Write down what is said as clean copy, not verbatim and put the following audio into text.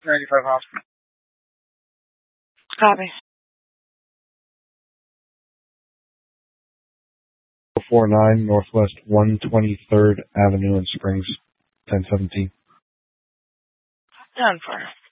95 Hospital. Copy. 449 Northwest 123rd Avenue in Springs, 1017. Done for.